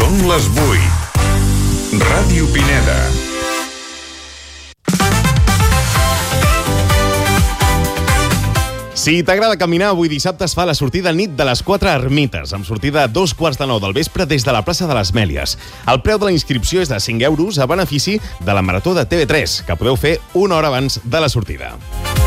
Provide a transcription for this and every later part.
Són les 8. Ràdio Pineda. Si t'agrada caminar, avui dissabte es fa la sortida nit de les 4 ermites, amb sortida a 2:15 del vespre des de la plaça de les Mèlies. El preu de la inscripció és de 5 euros a benefici de la Marató de TV3, que podeu fer una hora abans de la sortida.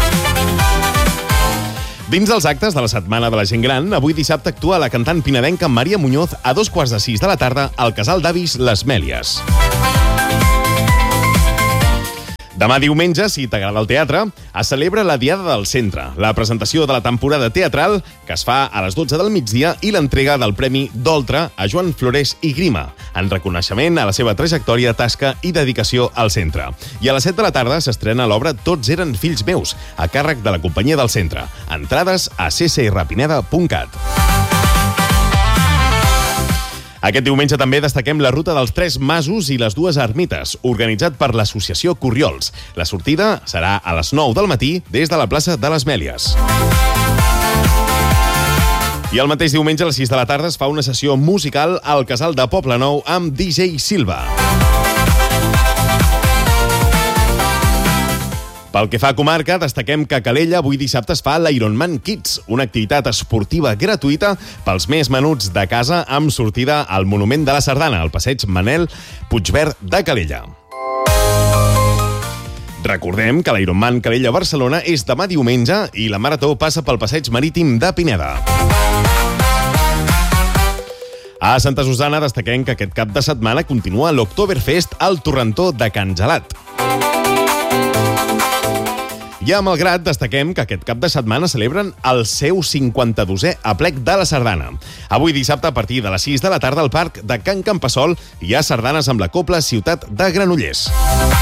Dins dels actes de la Setmana de la Gent Gran, avui dissabte actua la cantant pinedenca Maria Muñoz a 5:45 de la tarda al Casal d'Avis Les Mèlies. Demà diumenge, si t'agrada el teatre, es celebra la Diada del Centre, la presentació de la temporada teatral que es fa a les 12 del migdia i l'entrega del Premi Doltra a Joan Florés i Grima, en reconeixement a la seva trajectòria, tasca i dedicació al centre. I a les 7 de la tarda s'estrena l'obra Tots eren fills meus, a càrrec de la companyia del centre. Entrades a ccrpineda.cat. Aquest diumenge també destaquem la ruta dels 3 masos i les 2 ermites, organitzat per l'associació Corriols. La sortida serà a les 9 del matí des de la plaça de les Mèlies. I el mateix diumenge a les 6 de la tarda es fa una sessió musical al Casal de Poblenou amb DJ Silva. Pel que fa a comarca, destaquem que a Calella avui dissabte es fa l'Ironman Kids, una activitat esportiva gratuïta pels més menuts de casa amb sortida al Monument de la Sardana, al passeig Manel Puigverd de Calella. Recordem que l'Ironman Calella-Barcelona és demà diumenge i la marató passa pel passeig marítim de Pineda. A Santa Susanna destaquem que aquest cap de setmana continua l'Oktoberfest al Torrentó de Can Gelat. I a Malgrat destaquem que aquest cap de setmana celebren el seu 52è aplec de la Sardana. Avui dissabte, a partir de les 6 de la tarda, al Parc de Can Campassol hi ha sardanes amb la Cobla Ciutat de Granollers.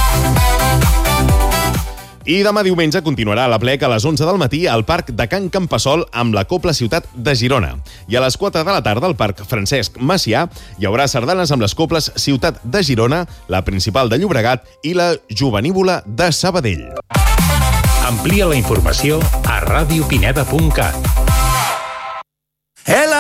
I demà diumenge continuarà l'aplec a les 11 del matí al Parc de Can Campassol amb la Cobla Ciutat de Girona. I a les 4 de la tarda al Parc Francesc Macià hi haurà sardanes amb les Cobles Ciutat de Girona, la Principal de Llobregat i la Jovenívola de Sabadell. Amplia la informació a radiopineda.cat.